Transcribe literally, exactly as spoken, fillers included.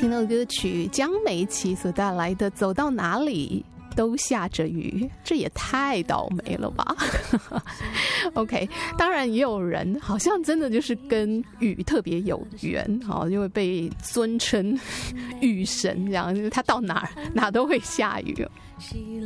听到歌曲江美琪所带来的《走到哪里都下着雨》，这也太倒霉了吧OK， 当然也有人好像真的就是跟雨特别有缘，因为被尊称雨神这样，他到哪儿哪都会下雨。